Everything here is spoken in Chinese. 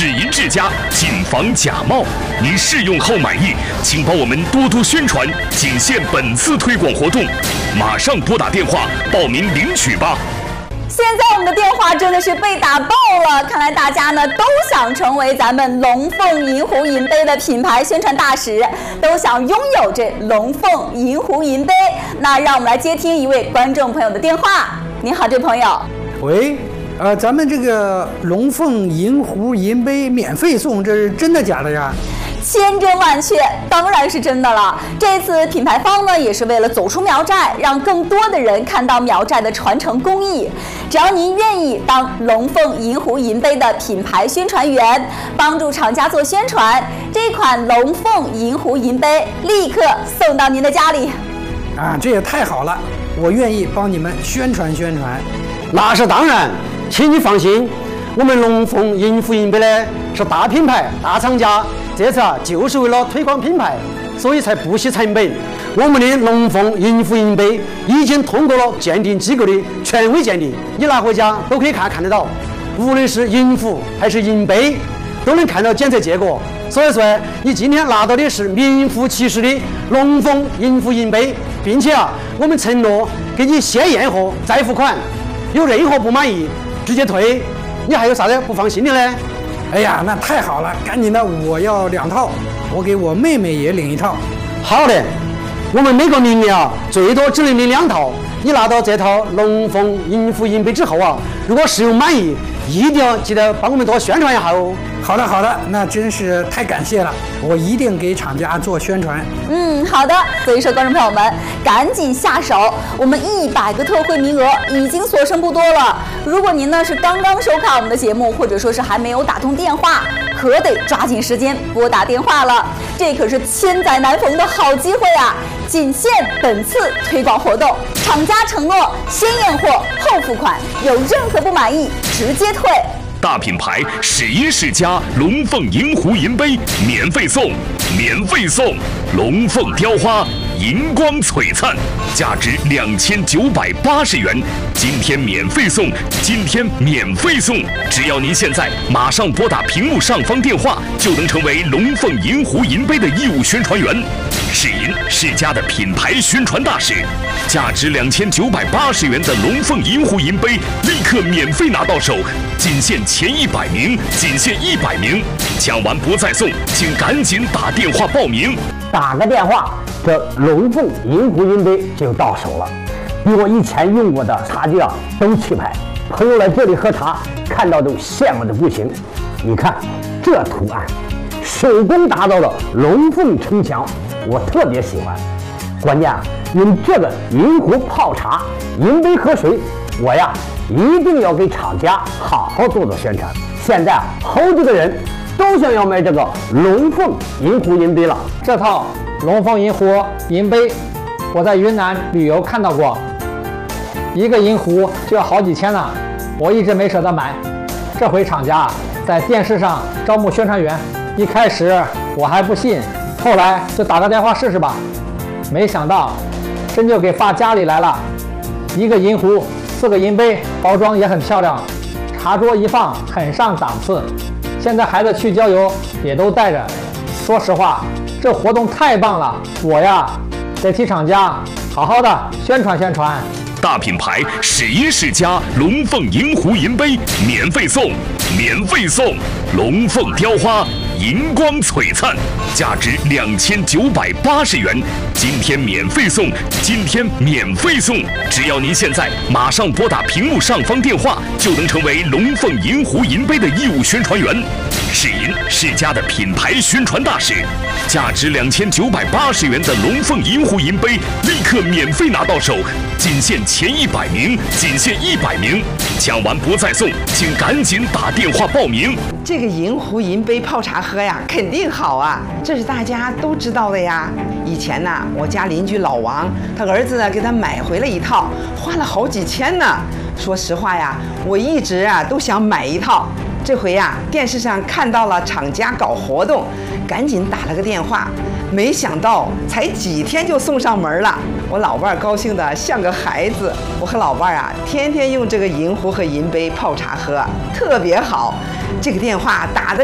试银世家，谨防假冒。您试用后满意，请帮我们多多宣传，仅限本次推广活动，马上拨打电话报名领取吧。 现在我们的电话真的是被打爆了，看来大家呢都想成为咱们龙凤银湖银杯的品牌宣传大使，都想拥有这龙凤银湖银杯。那让我们来接听一位观众朋友的电话。你好，这朋友。 喂，咱们这个龙凤银湖银杯免费送，这是真的假的呀？ 千真万确，当然是真的了。这次品牌方呢，也是为了走出苗寨，让更多的人看到苗寨的传承工艺。只要您愿意当龙凤银湖银杯的品牌宣传员，帮助厂家做宣传，这款龙凤银湖银杯立刻送到您的家里。 这也太好了，我愿意帮你们宣传宣传。 那是当然，请你放心，我们龙凤银湖银杯呢是大品牌、大厂家。这次就是为了推广品牌，所以才不惜成本。我们的龙凤银湖银杯已经通过了鉴定机构的权威鉴定，你拿回家都可以看得到。无论是银壶还是银杯，都能看到检测结果。所以说，你今天拿到的是名副其实的龙凤银湖银杯，并且我们承诺给你先验货再付款，有任何不满意直接退。你还有啥子不放心的呢？ 哎呀，那太好了，赶紧的，我要2套，我给我妹妹也领1套。 好的，我们每个邻里最多只能领2套。你拿到这套龙凤银湖银杯之后如果使用满意，一定要记得帮我们多宣传一下哦。 好的，那真是太感谢了，我一定给厂家做宣传。 好的。所以说，观众朋友们，赶紧下手，我们100个特惠名额已经所剩不多了。如果您呢是刚刚收看我们的节目，或者说是还没有打通电话，可得抓紧时间拨打电话了。这可是千载难逢的好机会啊！仅限本次推广活动，厂家承诺先验货后付款，有任何不满意直接退。 大品牌试银世家龙凤银湖银杯免费送，龙凤雕花银光璀璨，价值2980元，今天免费送，只要您现在马上拨打屏幕上方电话，就能成为龙凤银湖银杯的义务宣传员，试银世家的品牌宣传大使。价值2980元的龙凤银湖银杯立刻免费拿到手，仅限前100名，抢完不再送，请赶紧打电话报名。 打个电话，这龙凤银湖银杯就到手了，比我以前用过的茶具都气派。朋友来这里喝茶，看到都羡慕的不行。你看这图案，手工打造的龙凤城墙，我特别喜欢。关键用这个银壶泡茶，银杯喝水，我一定要给厂家好好做宣传。现在好几个人都想要买这个龙凤银湖银杯了。 这套龙凤银湖银杯，我在云南旅游看到过，一个银壶就要好几千呢，我一直没舍得买。这回厂家在电视上招募宣传员，一开始我还不信，后来就打个电话试试吧。没想到真就给发家里来了，一个银壶4个银杯，包装也很漂亮，茶桌一放很上档次。现在孩子去郊游也都带着。说实话，这活动太棒了，我得替厂家好好的宣传宣传。 大品牌试银世家龙凤银湖银杯免费送，龙凤雕花银光璀璨，价值2980元，今天免费送，只要您现在马上拨打屏幕上方电话，就能成为龙凤银湖银杯的义务宣传员，试银世家的品牌宣传大使。价值2980元的龙凤银湖银杯立刻免费拿到手，仅限前100名，抢完不再送，请赶紧打电话报名。 这个银湖银杯泡茶喝肯定好啊，这是大家都知道的呀。以前我家邻居老王，他儿子给他买回了1套，花了好几千呢。说实话我一直都想买1套。这回电视上看到了厂家搞活动，赶紧打了个电话，没想到才几天就送上门了。我老伴儿高兴的像个孩子，我和老伴儿天天用这个银壶和银杯泡茶喝，特别好。这个电话打的